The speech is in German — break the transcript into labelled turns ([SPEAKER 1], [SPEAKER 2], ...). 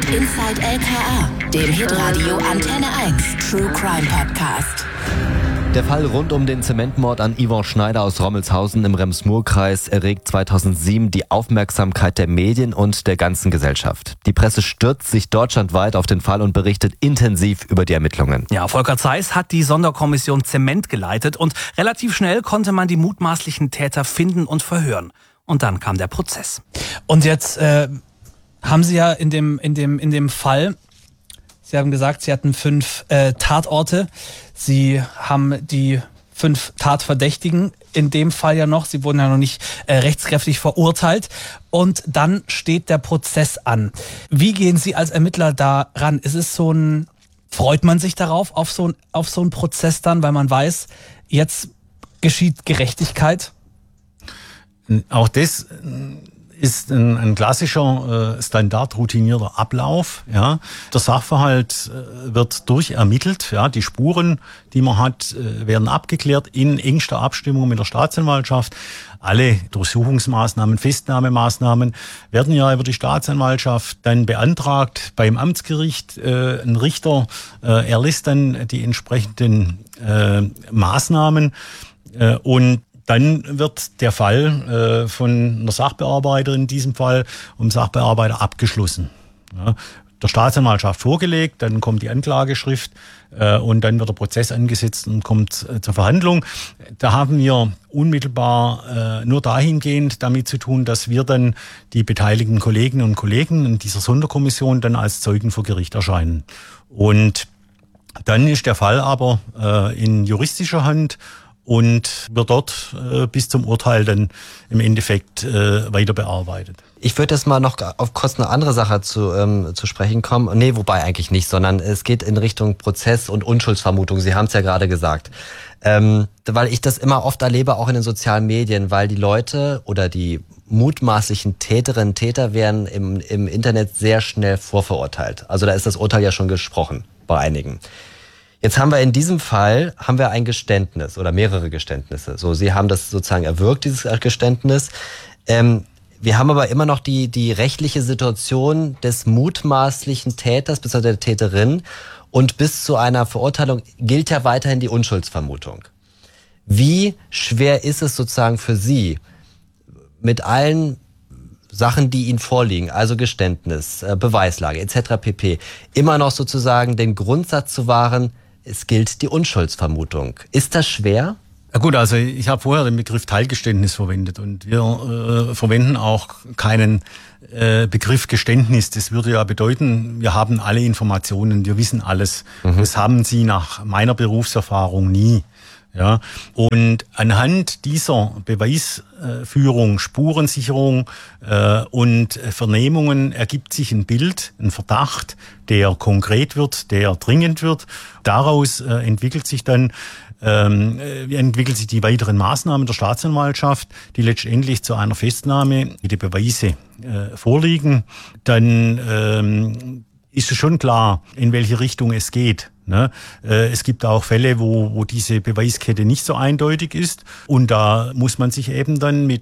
[SPEAKER 1] Inside LKA, dem Hitradio Antenne 1 True Crime Podcast.
[SPEAKER 2] Der Fall rund um den Zementmord an Yvonne Schneider aus Rommelshausen im Rems-Murr-Kreis erregt 2007 die Aufmerksamkeit der Medien und der ganzen Gesellschaft. Die Presse stürzt sich deutschlandweit auf den Fall und berichtet intensiv über die Ermittlungen.
[SPEAKER 3] Ja, Volker Zeiss hat die Sonderkommission Zement geleitet und relativ schnell konnte man die mutmaßlichen Täter finden und verhören. Und dann kam der Prozess.
[SPEAKER 4] Und jetzt haben Sie ja in dem Fall, Sie haben gesagt, Sie hatten 5 Tatorte. Sie haben die 5 Tatverdächtigen in dem Fall ja noch. Sie wurden ja noch nicht rechtskräftig verurteilt. Und dann steht der Prozess an. Wie gehen Sie als Ermittler da ran? Freut man sich darauf, auf so einen Prozess dann, weil man weiß, jetzt geschieht Gerechtigkeit?
[SPEAKER 5] Auch das ist ein klassischer, standardroutinierter Ablauf. Ja. Der Sachverhalt wird durchermittelt. Ja. Die Spuren, die man hat, werden abgeklärt in engster Abstimmung mit der Staatsanwaltschaft. Alle Durchsuchungsmaßnahmen, Festnahmemaßnahmen werden ja über die Staatsanwaltschaft dann beantragt beim Amtsgericht. Ein Richter erlässt dann die entsprechenden Maßnahmen und dann wird der Fall von einer Sachbearbeiterin, in diesem Fall um Sachbearbeiter, abgeschlossen. Ja, der Staatsanwaltschaft vorgelegt, dann kommt die Anklageschrift und dann wird der Prozess angesetzt und kommt zur Verhandlung. Da haben wir unmittelbar nur dahingehend damit zu tun, dass wir dann die beteiligten Kolleginnen und Kollegen in dieser Sonderkommission dann als Zeugen vor Gericht erscheinen. Und dann ist der Fall aber in juristischer Hand und wird dort bis zum Urteil dann im Endeffekt weiter bearbeitet.
[SPEAKER 2] Ich würde jetzt mal noch auf kurz eine andere Sache zu sprechen kommen. Nee, wobei eigentlich nicht, sondern es geht in Richtung Prozess und Unschuldsvermutung. Sie haben es ja gerade gesagt. Weil ich das immer oft erlebe, auch in den sozialen Medien, weil die Leute oder die mutmaßlichen Täterinnen und Täter werden im Internet sehr schnell vorverurteilt. Also da ist das Urteil ja schon gesprochen bei einigen. Jetzt haben wir in diesem Fall ein Geständnis oder mehrere Geständnisse. So, Sie haben das sozusagen erwirkt, dieses Geständnis. Wir haben aber immer noch die rechtliche Situation des mutmaßlichen Täters bzw. der Täterin und bis zu einer Verurteilung gilt ja weiterhin die Unschuldsvermutung. Wie schwer ist es sozusagen für Sie mit allen Sachen, die Ihnen vorliegen, also Geständnis, Beweislage etc. pp., immer noch sozusagen den Grundsatz zu wahren, es gilt die Unschuldsvermutung. Ist das schwer?
[SPEAKER 5] Ja gut, also ich habe vorher den Begriff Teilgeständnis verwendet und wir verwenden auch keinen Begriff Geständnis. Das würde ja bedeuten, wir haben alle Informationen, wir wissen alles. Das haben Sie nach meiner Berufserfahrung nie. Ja, und anhand dieser Beweisführung, Spurensicherung und Vernehmungen ergibt sich ein Bild, ein Verdacht, der konkret wird, der dringend wird. Daraus entwickelt sich die weiteren Maßnahmen der Staatsanwaltschaft, die letztendlich zu einer Festnahme, die Beweise vorliegen. Dann ist es schon klar, in welche Richtung es geht. Es gibt auch Fälle, wo diese Beweiskette nicht so eindeutig ist. Und da muss man sich eben dann mit